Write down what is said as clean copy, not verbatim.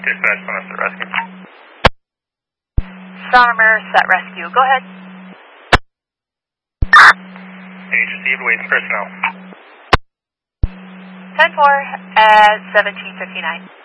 Dispatch, Sonar Rescue. Sonar Set Rescue, go ahead. Page received, waiting personnel. 10-4 at 1759.